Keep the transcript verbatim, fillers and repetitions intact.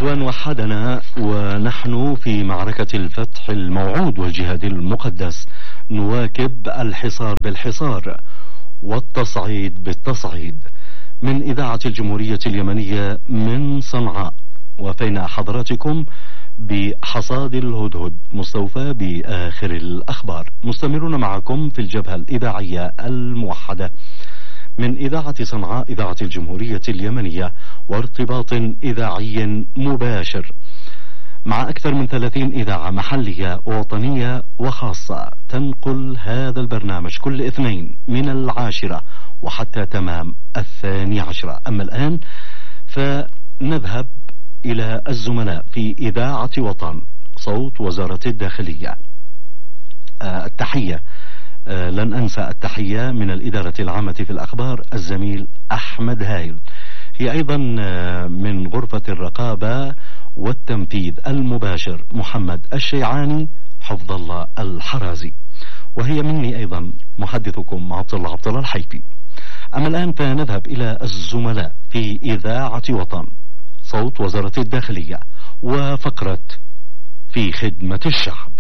إخوان وحدنا، ونحن في معركة الفتح الموعود والجهاد المقدس نواكب الحصار بالحصار والتصعيد بالتصعيد من إذاعة الجمهورية اليمنية من صنعاء. وفينا حضراتكم بحصاد الهدهد مستوفى بآخر الأخبار. مستمرون معكم في الجبهة الإذاعية الموحدة من إذاعة صنعاء إذاعة الجمهورية اليمنية، وارتباط إذاعي مباشر مع أكثر من ثلاثين إذاعة محلية ووطنية وخاصة تنقل هذا البرنامج كل اثنين من العاشرة وحتى تمام الثاني عشرة. أما الآن فنذهب إلى الزملاء في إذاعة وطن صوت وزارة الداخلية. آه التحية آه لن أنسى التحية من الإدارة العامة في الأخبار الزميل أحمد هايل، هي أيضا آه من غرفة الرقابة والتنفيذ المباشر محمد الشيعاني حفظ الله الحرازي، وهي مني أيضا محدثكم عبد الله عبد الله الحيفي. أما الآن فنذهب إلى الزملاء في إذاعة وطن صوت وزارة الداخلية وفقرة في خدمة الشعب.